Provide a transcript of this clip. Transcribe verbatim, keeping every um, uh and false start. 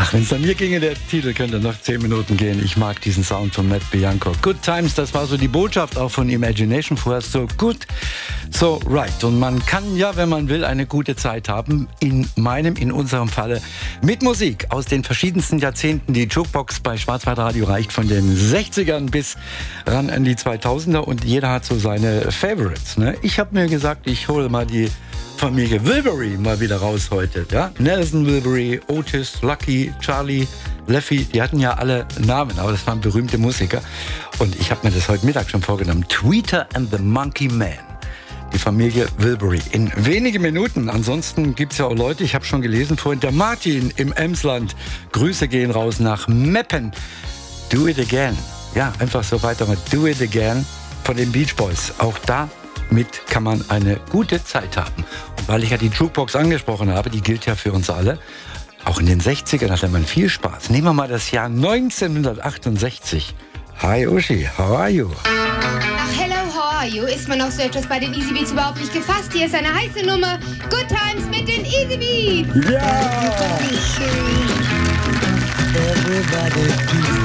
Ach, wenn es an mir ginge, der Titel könnte noch zehn Minuten gehen. Ich mag diesen Sound von Matt Bianco. Good Times, das war so die Botschaft auch von Imagination. Vorher so good, so right. Und man kann ja, wenn man will, eine gute Zeit haben. In meinem, in unserem Falle mit Musik aus den verschiedensten Jahrzehnten. Die Jukebox bei Schwarzwaldradio reicht von den sechzigern bis ran an die zweitausender und jeder hat so seine Favorites. Ne? Ich habe mir gesagt, ich hole mal die Familie Wilbury mal wieder raus heute. Ja? Nelson Wilbury, Otis, Lucky, Charlie, Leffy, die hatten ja alle Namen, aber das waren berühmte Musiker. Und ich habe mir das heute Mittag schon vorgenommen. Tweeter and the Monkey Man. Die Familie Wilbury. In wenigen Minuten. Ansonsten gibt es ja auch Leute, ich habe schon gelesen vorhin, der Martin im Emsland. Grüße gehen raus nach Meppen. Do it again. Ja, einfach so weiter mit Do it again von den Beach Boys. Auch da mit kann man eine gute Zeit haben. Und weil ich ja die Jukebox angesprochen habe, die gilt ja für uns alle. Auch in den sechzigern hatte man viel Spaß. Nehmen wir mal das Jahr neunzehnhundertachtundsechzig. Hi Uschi, how are you? Ach, hello, how are you? Ist man auf so etwas bei den Easy Beats überhaupt nicht gefasst? Hier ist eine heiße Nummer. Good Times mit den Easy Beats. Ja! Everybody